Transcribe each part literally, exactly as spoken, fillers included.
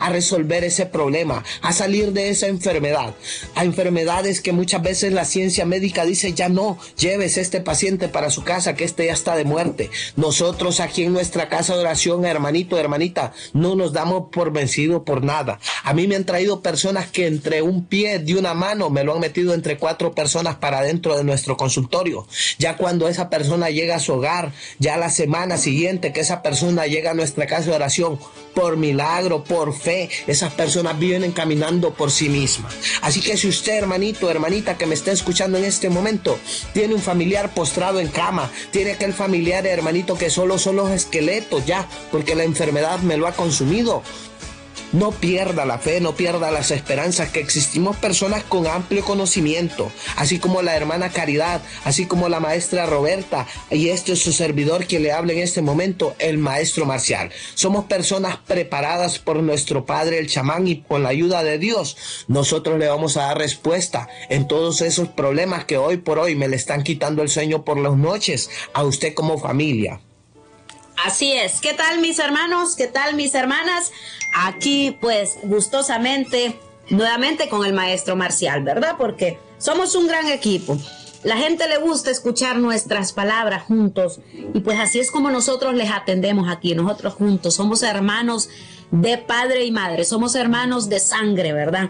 a resolver ese problema, a salir de esa enfermedad. Hay enfermedades que muchas veces la ciencia médica dice, ya no, lleves este paciente para su casa, que este ya está de muerte. Nosotros aquí en nuestra casa de oración, hermanito, hermanita, no nos damos por vencido por nada. A mí me han traído personas que entre un pie de una mano me lo han metido entre cuatro personas para dentro de nuestro consultorio. Ya cuando esa persona llega a su hogar, ya la semana siguiente que esa persona llega a nuestra casa de oración, por milagro, por fe, esas personas vienen caminando por sí mismas. Así que si usted, hermanito, hermanita que me está escuchando en este momento, tiene un familiar postrado en cama, tiene aquel familiar, hermanito, que solo son los esqueletos ya, porque la enfermedad me lo ha consumido, no pierda la fe, no pierda las esperanzas, que existimos personas con amplio conocimiento, así como la hermana Caridad, así como la maestra Roberta, y este es su servidor que le habla en este momento, el maestro Marcial. Somos personas preparadas por nuestro Padre el chamán, y con la ayuda de Dios, nosotros le vamos a dar respuesta en todos esos problemas que hoy por hoy me le están quitando el sueño por las noches a usted como familia. Así es. ¿Qué tal, mis hermanos? ¿Qué tal, mis hermanas? Aquí, pues, gustosamente, nuevamente con el maestro Marcial, ¿verdad? Porque somos un gran equipo. La gente le gusta escuchar nuestras palabras juntos. Y pues así es como nosotros les atendemos aquí, nosotros juntos. Somos hermanos de padre y madre. Somos hermanos de sangre, ¿verdad?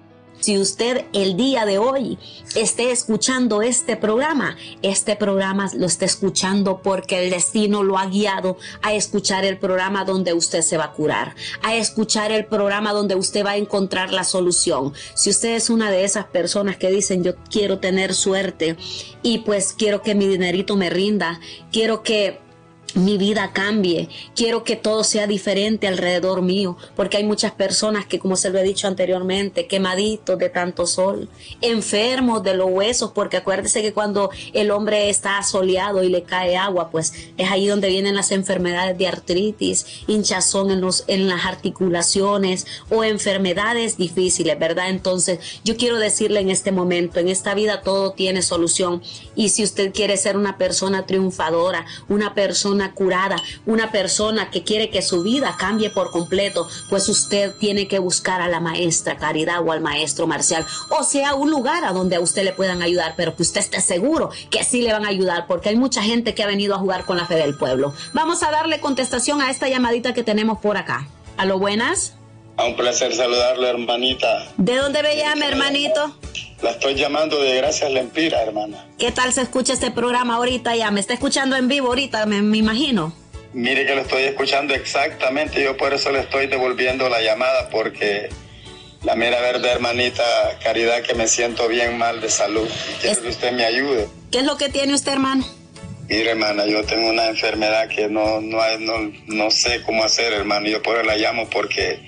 Si usted el día de hoy esté escuchando este programa, este programa lo está escuchando porque el destino lo ha guiado a escuchar el programa donde usted se va a curar, a escuchar el programa donde usted va a encontrar la solución. Si usted es una de esas personas que dicen, yo quiero tener suerte y pues quiero que mi dinerito me rinda, quiero que mi vida cambie, quiero que todo sea diferente alrededor mío, porque hay muchas personas que, como se lo he dicho anteriormente, quemaditos de tanto sol, enfermos de los huesos, porque acuérdese que cuando el hombre está asoleado y le cae agua, pues es ahí donde vienen las enfermedades de artritis, hinchazón en, los, en las articulaciones o enfermedades difíciles, ¿verdad? Entonces yo quiero decirle en este momento, en esta vida todo tiene solución, y si usted quiere ser una persona triunfadora, una persona curada, una persona que quiere que su vida cambie por completo, pues usted tiene que buscar a la maestra Caridad o al maestro Marcial, o sea, un lugar a donde a usted le puedan ayudar, pero que usted esté seguro que sí le van a ayudar, porque hay mucha gente que ha venido a jugar con la fe del pueblo. Vamos a darle contestación a esta llamadita que tenemos por acá. ¿Aló, buenas? A un placer saludarlo, hermanita. ¿De dónde me llama, hermanito? La estoy llamando de Gracias Lempira, hermana. ¿Qué tal se escucha este programa ahorita ya? ¿Me está escuchando en vivo ahorita, me, me imagino? Mire que lo estoy escuchando exactamente, yo por eso le estoy devolviendo la llamada, porque la mera verdad, hermanita Caridad, que me siento bien mal de salud. Quiero es... que usted me ayude. ¿Qué es lo que tiene usted, hermano? Mire, hermana, yo tengo una enfermedad que no, no, no, no sé cómo hacer, hermano. Yo por eso la llamo, porque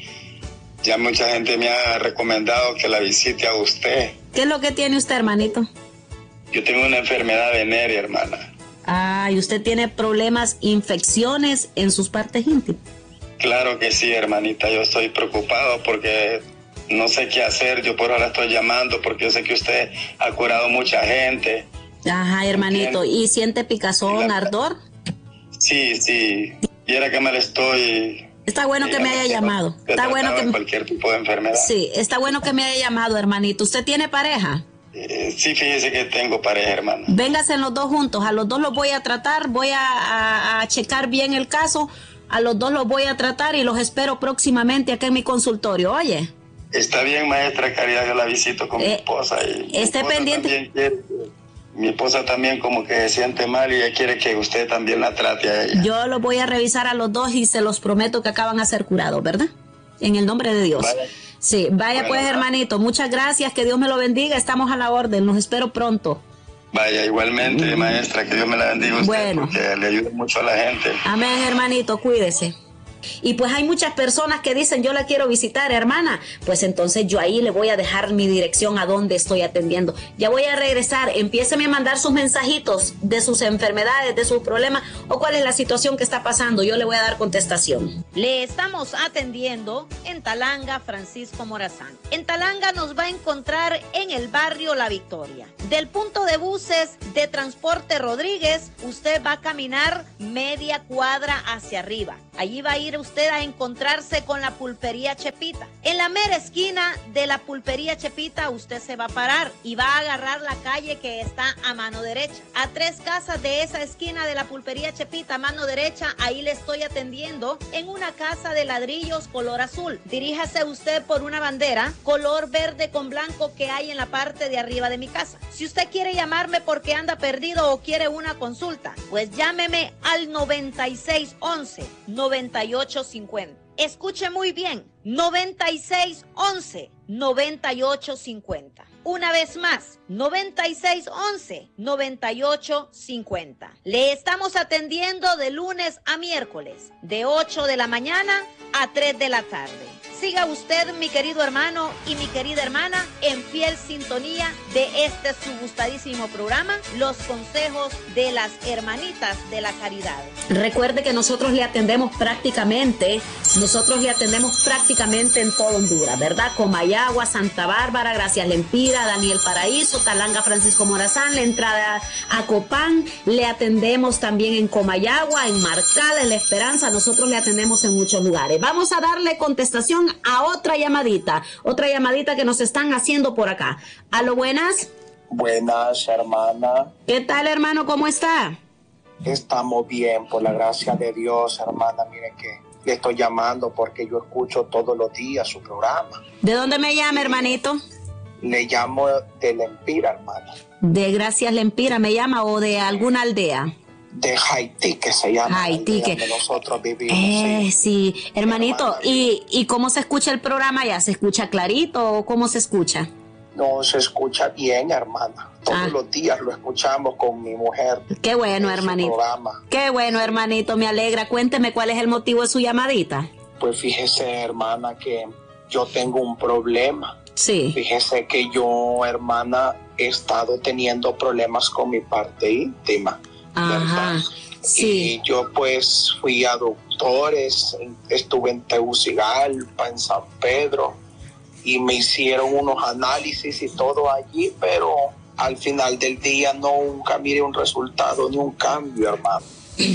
ya mucha gente me ha recomendado que la visite a usted. ¿Qué es lo que tiene usted, hermanito? Yo tengo una enfermedad venérea, hermana. Ah, ¿y usted tiene problemas, infecciones en sus partes íntimas? Claro que sí, hermanita. Yo estoy preocupado porque no sé qué hacer. Yo por ahora estoy llamando porque yo sé que usted ha curado mucha gente. Ajá, hermanito. ¿Y siente picazón, la... ardor? Sí, sí. Y era que me le estoy... Está bueno que me haya llamado. Está bueno que cualquier tipo de enfermedad. Sí, está bueno que me haya llamado, hermanito. ¿Usted tiene pareja? Eh, sí, fíjese que tengo pareja, hermano. Véngase los dos juntos. A los dos los voy a tratar. Voy a, a, a checar bien el caso. A los dos los voy a tratar y los espero próximamente aquí en mi consultorio. Oye. Está bien, maestra Caridad. Yo la visito con eh, mi esposa. Y esté mi esposa pendiente. Quiere, mi esposa también como que se siente mal y ella quiere que usted también la trate a ella. Yo los voy a revisar a los dos y se los prometo que acaban a ser curados, ¿verdad? En el nombre de Dios. Vale. Sí, vaya bueno, pues, hermanito. Muchas gracias. Que Dios me lo bendiga. Estamos a la orden. Los espero pronto. Vaya, igualmente, maestra. Que Dios me la bendiga a usted, bueno, porque le ayuda mucho a la gente. Amén, hermanito. Cuídese. Y pues hay muchas personas que dicen, yo la quiero visitar, hermana. Pues entonces yo ahí le voy a dejar mi dirección a donde estoy atendiendo. Ya voy a regresar. Empiéceme a mandar sus mensajitos de sus enfermedades, de sus problemas o cuál es la situación que está pasando. Yo le voy a dar contestación. Le estamos atendiendo en Talanga, Francisco Morazán. En Talanga nos va a encontrar en el barrio La Victoria. Del punto de buses de Transporte Rodríguez, usted va a caminar media cuadra hacia arriba. Allí va a ir usted a encontrarse con la pulpería Chepita. En la mera esquina de la pulpería Chepita usted se va a parar y va a agarrar la calle que está a mano derecha. A tres casas de esa esquina de la pulpería Chepita a mano derecha, ahí le estoy atendiendo en una casa de ladrillos color azul. Diríjase usted por una bandera color verde con blanco que hay en la parte de arriba de mi casa. Si usted quiere llamarme porque anda perdido o quiere una consulta, pues llámeme al noventa y seis once, noventa y ocho cincuenta. Escuche muy bien, noventa y seis once, noventa y ocho cincuenta. Una vez más, noventa y seis once, noventa y ocho cincuenta. Le estamos atendiendo de lunes a miércoles, de ocho de la mañana a tres de la tarde. Siga usted, mi querido hermano y mi querida hermana, en fiel sintonía de este su gustadísimo programa, Los Consejos de las Hermanitas de la Caridad. Recuerde que nosotros le atendemos prácticamente, nosotros le atendemos prácticamente en todo Honduras, ¿verdad? Comayagua, Santa Bárbara, Gracias Lempira, Daniel Paraíso, Talanga, Francisco Morazán, la entrada a Copán, le atendemos también en Comayagua, en Marcada, en La Esperanza, nosotros le atendemos en muchos lugares. Vamos a darle contestación a otra llamadita, otra llamadita que nos están haciendo por acá. ¿Aló, buenas? Buenas, hermana. ¿Qué tal, hermano? ¿Cómo está? Estamos bien, por la gracia de Dios, hermana. Mire que le estoy llamando porque yo escucho todos los días su programa. ¿De dónde me llama, hermanito? Le llamo de Lempira, hermana. De Gracias Lempira me llama, o de alguna aldea. De Haití, que se llama. Haití, que nosotros vivimos. Eh, sí. sí, hermanito, Hermana, ¿y, ¿y cómo se escucha el programa ya? ¿Se escucha clarito o cómo se escucha? No, se escucha bien, hermana. Todos Ah. los días lo escuchamos con mi mujer. Qué bueno, en su hermanito. programa. Qué bueno, hermanito, me alegra. Cuénteme cuál es el motivo de su llamadita. Pues fíjese, hermana, que yo tengo un problema. Sí. Fíjese que yo, hermana, he estado teniendo problemas con mi parte íntima. Ajá, ¿verdad? sí. Y yo pues fui a doctores, estuve en Tegucigalpa, en San Pedro, y me hicieron unos análisis y todo allí, pero al final del día nunca miré un resultado ni un cambio, hermano.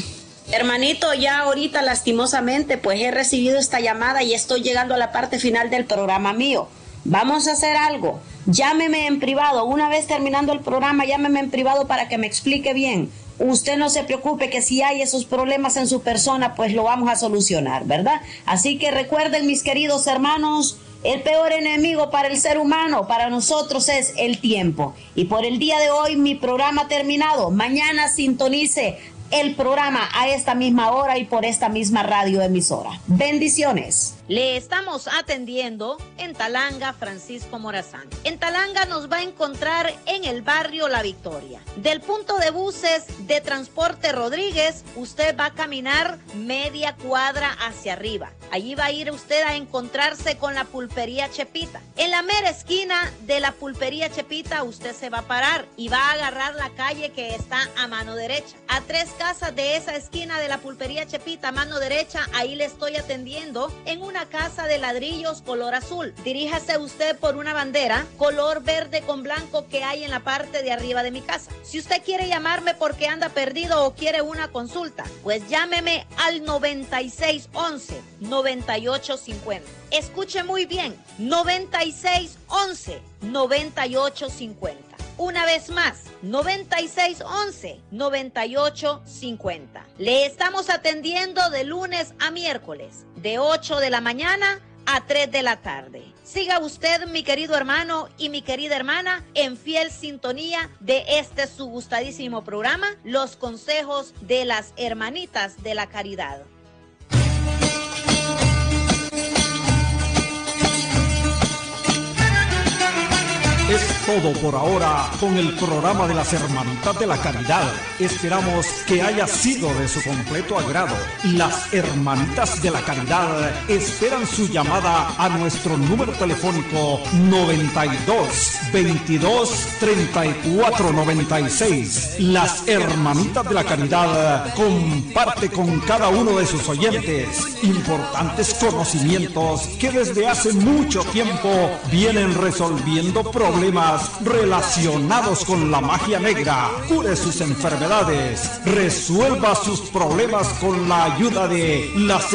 Hermanito, ya ahorita lastimosamente pues he recibido esta llamada y estoy llegando a la parte final del programa mío. Vamos a hacer algo. Llámeme en privado. Una vez terminando el programa, llámeme en privado para que me explique bien. Usted no se preocupe que si hay esos problemas en su persona, pues lo vamos a solucionar, ¿verdad? Así que recuerden, mis queridos hermanos, el peor enemigo para el ser humano, para nosotros, es el tiempo. Y por el día de hoy, mi programa terminado. Mañana sintonice el programa a esta misma hora y por esta misma radioemisora. Bendiciones. Le estamos atendiendo en Talanga, Francisco Morazán. En Talanga nos va a encontrar en el barrio La Victoria. Del punto de buses de Transporte Rodríguez, usted va a caminar media cuadra hacia arriba. Allí va a ir usted a encontrarse con la pulpería Chepita. En la mera esquina de la pulpería Chepita usted se va a parar y va a agarrar la calle que está a mano derecha. A tres casas de esa esquina de la pulpería Chepita a mano derecha, ahí le estoy atendiendo en una casa de ladrillos color azul. Diríjase usted por una bandera color verde con blanco que hay en la parte de arriba de mi casa. Si usted quiere llamarme porque anda perdido o quiere una consulta, pues llámeme al noventa y seis once, noventa y ocho cincuenta. Escuche muy bien, noventa y seis once, noventa y ocho cincuenta. Una vez más, noventa y seis once, noventa y ocho cincuenta. Le estamos atendiendo de lunes a miércoles, de ocho de la mañana a tres de la tarde. Siga usted, mi querido hermano y mi querida hermana, en fiel sintonía de este su gustadísimo programa, Los Consejos de las Hermanitas de la Caridad. Es todo por ahora con el programa de las Hermanitas de la Caridad. Esperamos que haya sido de su completo agrado. Las Hermanitas de la Caridad esperan su llamada a nuestro número telefónico noventa y dos, veintidós, treinta y cuatro noventa y seis. Las Hermanitas de la Caridad comparte con cada uno de sus oyentes importantes conocimientos que desde hace mucho tiempo vienen resolviendo problemas problemas relacionados con la magia negra. Cure sus enfermedades, resuelva sus problemas con la ayuda de las